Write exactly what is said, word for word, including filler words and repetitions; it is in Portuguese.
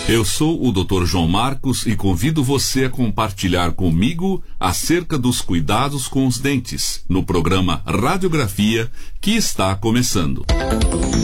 Eu sou o doutor João Marcos e convido você a compartilhar comigo acerca dos cuidados com os dentes no programa Radiografia que está começando.